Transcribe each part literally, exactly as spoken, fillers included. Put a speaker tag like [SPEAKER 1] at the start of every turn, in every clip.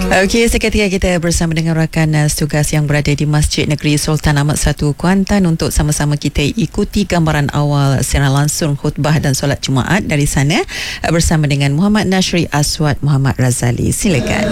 [SPEAKER 1] Okey, seketika kita bersama dengan rakan uh, tugas yang berada di Masjid Negeri Sultan Ahmad satu Kuantan untuk sama-sama kita ikuti gambaran awal secara langsung khutbah dan solat Jumaat dari sana uh, bersama dengan Muhammad Nashri Aswad Muhammad Razali. Silakan.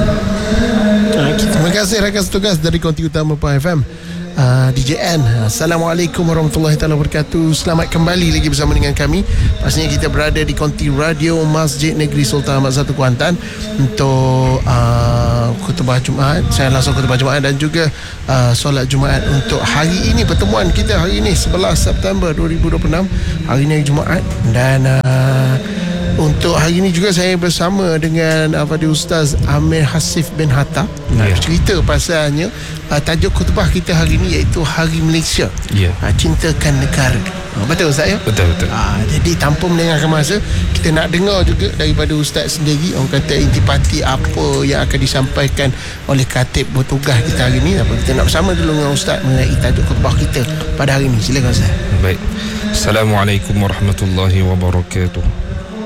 [SPEAKER 2] Terima kasih rakan tugas dari Konti Utama Pah F M. Uh, D J N. Assalamualaikum warahmatullahi taala wabarakatuh. Selamat kembali lagi bersama dengan kami. Pastinya kita berada di Konti Radio Masjid Negeri Sultan Ahmad satu Kuantan untuk uh, khutbah Jumaat. Saya langsung khutbah Jumaat dan juga uh, solat Jumaat untuk hari ini. Pertemuan kita hari ini sebelas September dua ribu dua puluh enam. Hari ini Jumaat dan uh, untuk hari ini juga saya bersama dengan Abadi Ustaz Amir Hasif bin Hatta. Nak yeah. cerita pasalnya uh, tajuk khutbah kita hari ini iaitu Hari Malaysia. Yeah. Uh, cintakan negara. Uh, betul Ustaz ya?
[SPEAKER 3] Betul betul.
[SPEAKER 2] Uh, jadi tanpa melengahkan masa, kita nak dengar juga daripada Ustaz sendiri orang kata intipati apa yang akan disampaikan oleh katib bertugas kita hari ini. Apa kita nak bersama dulu dengan Ustaz mengenai tajuk khutbah kita pada hari ini. Silakan Ustaz.
[SPEAKER 3] Baik. Assalamualaikum warahmatullahi wabarakatuh.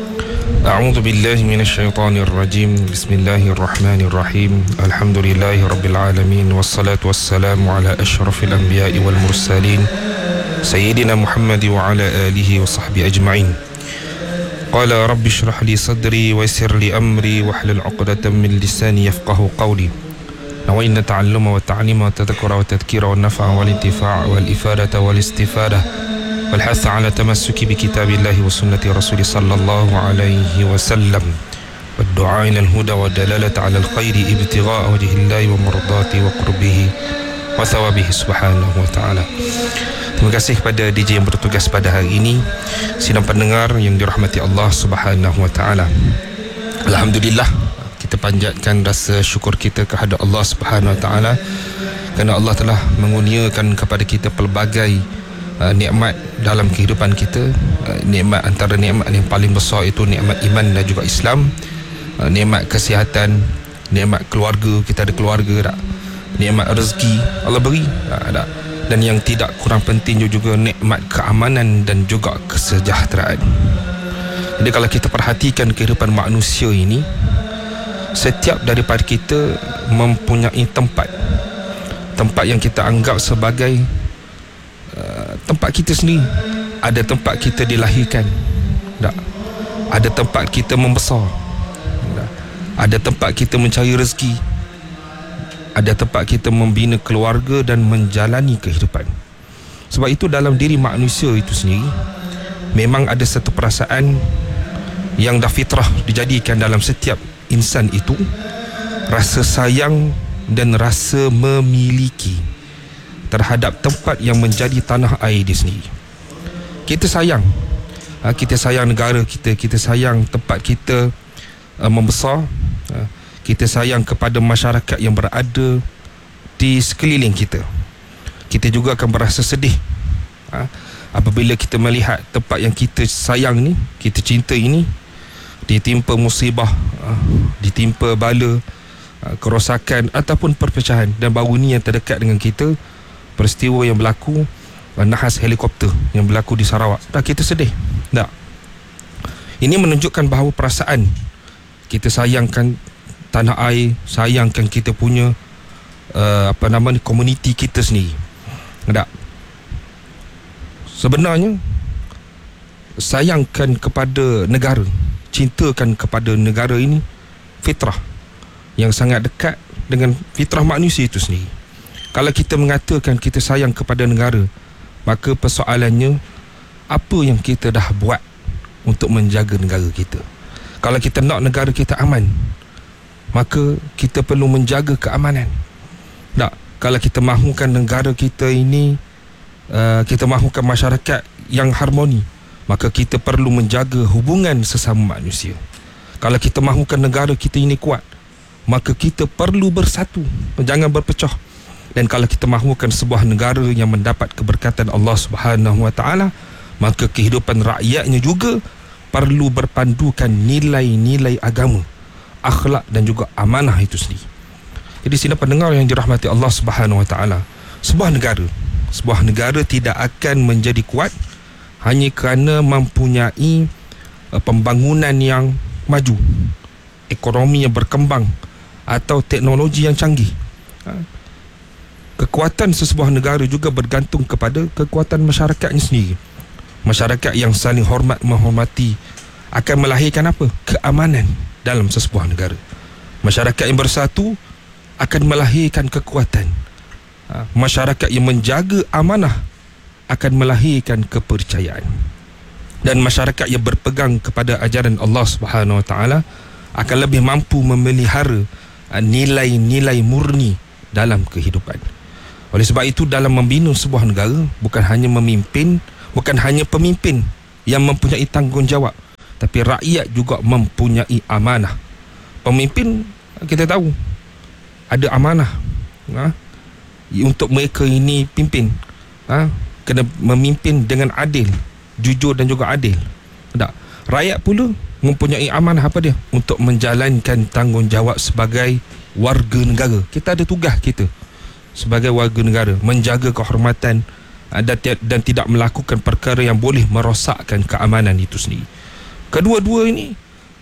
[SPEAKER 3] أعوذ بالله من الشيطان الرجيم بسم الله الرحمن الرحيم الحمد لله رب العالمين والصلاة والسلام على أشرف الأنبياء والمرسلين سيدنا محمد وعلى آله وصحبه أجمعين قال رب اشرح لي صدري ويسر لي أمري واحلل عقدة من لساني يفقه قولي نوينا التعلم والتعليم والتذكر والتذكير والنفع والانتفاع والإفادة والاستفادة والحث على تمسك بكتاب الله وسنة رسول صلى الله عليه وسلم والدعاء إلى الهدى والدلالة على الخير ابتغاء وجه الله ومرضاته وقربه وثوابه سبحانه وتعالى. Terima kasih kepada D J yang bertugas pada hari ini, sidang pendengar yang dirahmati Allah Subhanahu wa taala. Alhamdulillah, kita panjatkan rasa syukur kita kehadrat Allah Subhanahu wa taala kerana Allah telah mengurniakan kepada kita pelbagai Uh, nikmat dalam kehidupan kita. uh, Nikmat antara nikmat yang paling besar itu nikmat iman dan juga Islam. uh, Nikmat kesihatan, nikmat keluarga, kita ada keluarga tak? Nikmat rezeki Allah beri tak? Dan yang tidak kurang penting juga nikmat keamanan dan juga kesejahteraan. Jadi kalau kita perhatikan kehidupan manusia ini, setiap daripada kita mempunyai tempat Tempat yang kita anggap sebagai Uh, tempat kita sendiri. Ada tempat kita dilahirkan, tak? Ada tempat kita membesar, tak? Ada tempat kita mencari rezeki, ada tempat kita membina keluarga dan menjalani kehidupan. Sebab itu dalam diri manusia itu sendiri memang ada satu perasaan yang dah fitrah dijadikan dalam setiap insan itu, rasa sayang dan rasa memiliki terhadap tempat yang menjadi tanah air dia sendiri. Kita sayang, kita sayang negara kita, kita sayang tempat kita membesar, kita sayang kepada masyarakat yang berada di sekeliling kita. Kita juga akan berasa sedih apabila kita melihat tempat yang kita sayang ni, kita cinta ini ditimpa musibah, ditimpa bala, kerosakan ataupun perpecahan. Dan baru ni yang terdekat dengan kita, peristiwa yang berlaku, nahas helikopter yang berlaku di Sarawak. Tak, kita sedih. Tak. Ini menunjukkan bahawa perasaan kita sayangkan tanah air, sayangkan kita punya uh, apa nama ni, komuniti kita sendiri. Tak. Sebenarnya sayangkan kepada negara, cintakan kepada negara ini fitrah yang sangat dekat dengan fitrah manusia itu sendiri. Kalau kita mengatakan kita sayang kepada negara, maka persoalannya apa yang kita dah buat untuk menjaga negara kita. Kalau kita nak negara kita aman, maka kita perlu menjaga keamanan. Tak, kalau kita mahukan negara kita ini, uh, kita mahukan masyarakat yang harmoni, maka kita perlu menjaga hubungan sesama manusia. Kalau kita mahukan negara kita ini kuat, maka kita perlu bersatu, jangan berpecah. Dan kalau kita mahukan sebuah negara yang mendapat keberkatan Allah Subhanahu wa taala, maka kehidupan rakyatnya juga perlu berpandukan nilai-nilai agama, akhlak dan juga amanah itu sendiri. Jadi sidang pendengar yang dirahmati Allah Subhanahu wa taala, sebuah negara, sebuah negara tidak akan menjadi kuat hanya kerana mempunyai uh, pembangunan yang maju, ekonomi yang berkembang, atau teknologi yang canggih. Ha? Kekuatan sesebuah negara juga bergantung kepada kekuatan masyarakatnya sendiri. Masyarakat yang saling hormat menghormati akan melahirkan apa? Keamanan dalam sesebuah negara. Masyarakat yang bersatu akan melahirkan kekuatan. Ha? Masyarakat yang menjaga amanah akan melahirkan kepercayaan. Dan masyarakat yang berpegang kepada ajaran Allah Subhanahu Wa Taala akan lebih mampu memelihara nilai-nilai murni dalam kehidupan. Oleh sebab itu, dalam membina sebuah negara, bukan hanya memimpin, bukan hanya pemimpin yang mempunyai tanggungjawab, tapi rakyat juga mempunyai amanah. Pemimpin, kita tahu ada amanah, ha? Untuk mereka ini pimpin, ha? Kena memimpin dengan adil, jujur dan juga adil. Tak? Rakyat pula mempunyai amanah apa dia? Untuk menjalankan tanggungjawab sebagai warga negara. Kita ada tugas kita sebagai warga negara, menjaga kehormatan dan, dan tidak melakukan perkara yang boleh merosakkan keamanan itu sendiri. Kedua-dua ini,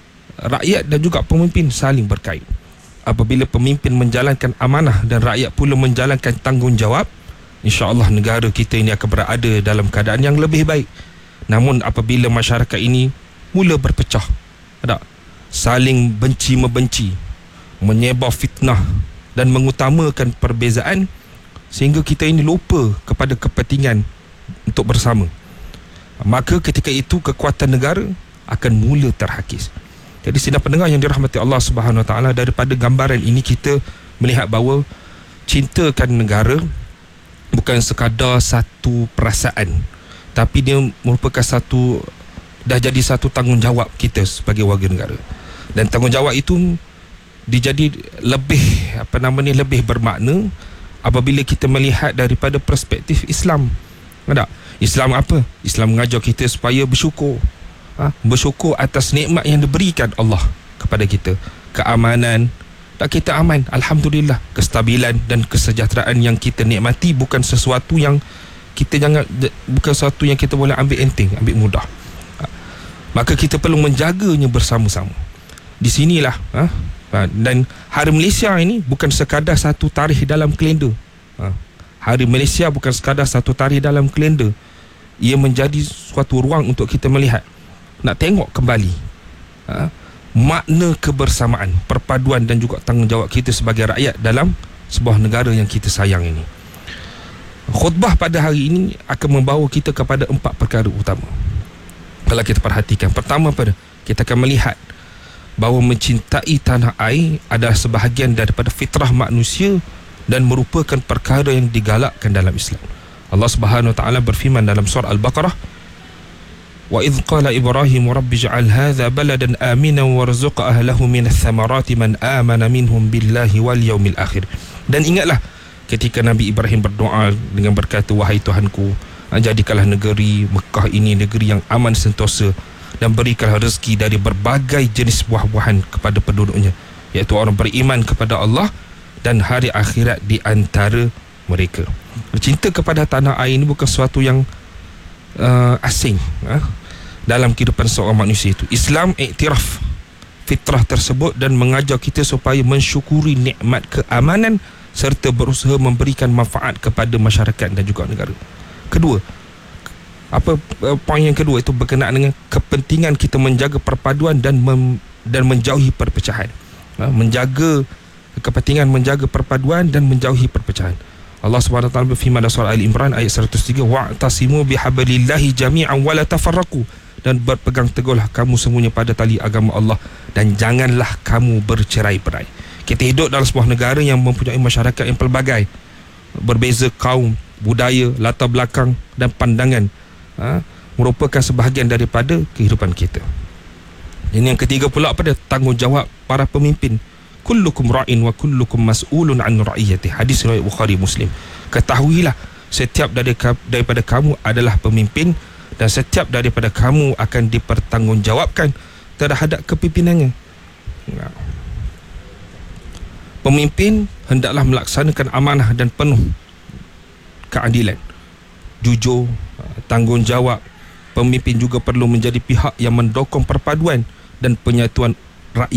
[SPEAKER 3] rakyat dan juga pemimpin saling berkait. Apabila pemimpin menjalankan amanah dan rakyat pula menjalankan tanggungjawab, insya-Allah negara kita ini akan berada dalam keadaan yang lebih baik. Namun apabila masyarakat ini mula berpecah, tak? Saling benci-membenci, menyebar fitnah dan mengutamakan perbezaan, sehingga kita ini lupa kepada kepentingan untuk bersama, maka ketika itu kekuatan negara akan mula terhakis. Jadi sidang pendengar yang dirahmati Allah Subhanahu Wa Taala, daripada gambaran ini kita melihat bahawa cintakan negara bukan sekadar satu perasaan, tapi dia merupakan satu, dah jadi satu tanggungjawab kita sebagai warga negara. Dan tanggungjawab itu dijadi lebih apa nama ni lebih bermakna apabila kita melihat daripada perspektif Islam. Tak? Islam apa? Islam mengajar kita supaya bersyukur. Ha? Bersyukur atas nikmat yang diberikan Allah kepada kita. Keamanan, tak, kita aman, alhamdulillah. Kestabilan dan kesejahteraan yang kita nikmati bukan sesuatu yang kita jangan bukan sesuatu yang kita boleh ambil enteng, ambil mudah. Ha? Maka kita perlu menjaganya bersama-sama. Di sinilah ha? Dan Hari Malaysia ini bukan sekadar satu tarikh dalam kalender. ha. Hari Malaysia bukan sekadar satu tarikh dalam kalender. Ia menjadi suatu ruang untuk kita melihat, nak tengok kembali ha, makna kebersamaan, perpaduan dan juga tanggungjawab kita sebagai rakyat dalam sebuah negara yang kita sayang ini. Khutbah pada hari ini akan membawa kita kepada empat perkara utama. Kalau kita perhatikan, pertama pada kita akan melihat bahawa mencintai tanah air adalah sebahagian daripada fitrah manusia dan merupakan perkara yang digalakkan dalam Islam. Allah Subhanahu Wa Taala berfirman dalam surah Al-Baqarah, wa idh qala Ibrahim rabbi ij'al hadha baladan aminan warzuq ahlahu minas thamarati man amana minhum billahi wal yaumil akhir. Dan ingatlah ketika Nabi Ibrahim berdoa dengan berkata, wahai Tuhanku, jadikanlah negeri Mekah ini negeri yang aman sentosa dan berikanlah rezeki dari berbagai jenis buah-buahan kepada penduduknya, iaitu orang beriman kepada Allah dan hari akhirat di antara mereka. Cinta kepada tanah air ini bukan sesuatu yang uh, asing uh, dalam kehidupan seorang manusia itu. Islam iktiraf fitrah tersebut dan mengajar kita supaya mensyukuri nikmat keamanan serta berusaha memberikan manfaat kepada masyarakat dan juga negara. Kedua, apa poin yang kedua itu berkenaan dengan kepentingan kita menjaga perpaduan dan mem, dan menjauhi perpecahan. Ha, menjaga kepentingan menjaga perpaduan dan menjauhi perpecahan. Allah Subhanahu Wa Taala berfirman dalam surah Ali Imran ayat seratus tiga, wa'tasimu bihablillahi jami'an wa la tafarraqu, dan berpegang teguhlah kamu semuanya pada tali agama Allah dan janganlah kamu bercerai-berai. Kita hidup dalam sebuah negara yang mempunyai masyarakat yang pelbagai, berbeza kaum, budaya, latar belakang dan pandangan. Ha, merupakan sebahagian daripada kehidupan kita. Ini yang ketiga pula pada tanggungjawab para pemimpin. Kullukum ra'in wa kullukum mas'ulun an ra'iyati. Hadis riwayat Bukhari Muslim. Ketahuilah setiap daripada kamu adalah pemimpin dan setiap daripada kamu akan dipertanggungjawabkan terhadap kepimpinannya. Pemimpin hendaklah melaksanakan amanah dan penuh keadilan, jujur, tanggungjawab. Pemimpin juga perlu menjadi pihak yang mendokong perpaduan dan penyatuan rakyat,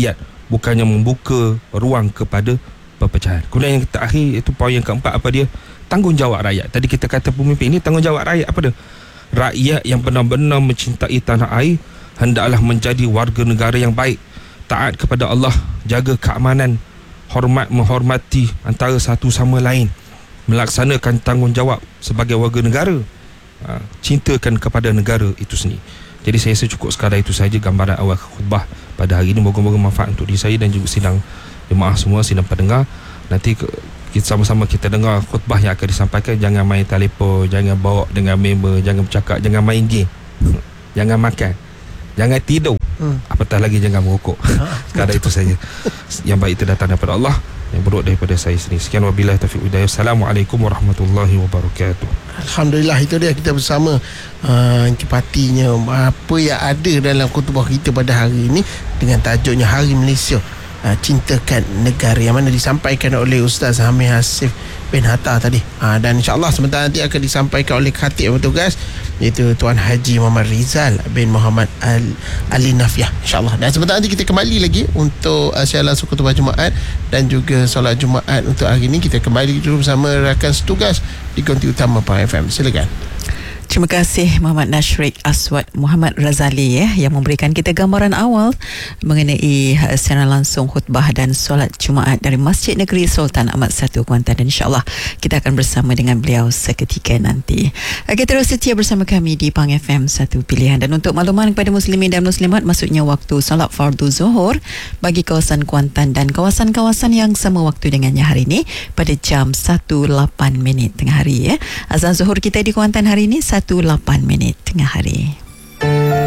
[SPEAKER 3] bukannya membuka ruang kepada perpecahan. Kemudian yang terakhir, itu poin yang keempat, apa dia? Tanggungjawab rakyat. Tadi kita kata pemimpin ini tanggungjawab rakyat apa dia? Rakyat yang benar-benar mencintai tanah air hendaklah menjadi warga negara yang baik, taat kepada Allah, jaga keamanan, hormat menghormati antara satu sama lain, melaksanakan tanggungjawab sebagai warga negara, ha, cintakan kepada negara itu sendiri. Jadi saya rasa cukup sekadar itu saja gambaran awal khutbah pada hari ini. Moga-moga manfaat untuk diri saya dan juga sidang jemaah semua, sidang pendengar. Nanti ke, kita sama-sama kita dengar khutbah yang akan disampaikan. Jangan main telefon, jangan bawa dengan member, jangan bercakap, jangan main game, jangan makan, jangan tidur, hmm. apatah lagi jangan merokok. Sekadar itu saja. Yang baik itu datang daripada Allah, yang buruk daripada saya sendiri. Sekian wabillahi taufiq hidayah. Assalamualaikum warahmatullahi wabarakatuh.
[SPEAKER 2] Alhamdulillah, itu dia kita bersama uh, intipatinya apa yang ada dalam khutbah kita pada hari ini dengan tajuknya Hari Malaysia, uh, cintakan negara, yang mana disampaikan oleh Ustaz Hamid Hasif bin Hatta tadi, uh, dan insyaAllah sebentar nanti akan disampaikan oleh khatib bertugas, iaitu Tuan Haji Muhammad Rizal bin Muhammad Al- Ali Nafiah, insyaAllah. Dan sebentar nanti kita kembali lagi untuk uh, siaran langsung khutbah Jumaat dan juga solat Jumaat untuk hari ini. Kita kembali dulu bersama rakan setugas di Konti Utama Pahang F M. Silakan.
[SPEAKER 1] Terima kasih Muhammad Nashrik Aswad Muhammad Razali ya, yang memberikan kita gambaran awal mengenai secara langsung khutbah dan solat Jumaat dari Masjid Negeri Sultan Ahmad satu Kuantan, dan insyaAllah kita akan bersama dengan beliau seketika nanti. Okay, terus setia bersama kami di Pahang F M, satu pilihan. Dan untuk makluman kepada muslimin dan muslimat, maksudnya waktu solat fardu zuhur bagi kawasan Kuantan dan kawasan-kawasan yang sama waktu dengannya hari ini pada jam satu lapan minit tengah hari ya. Azan zuhur kita di Kuantan hari ini satu lapan minit tengah hari.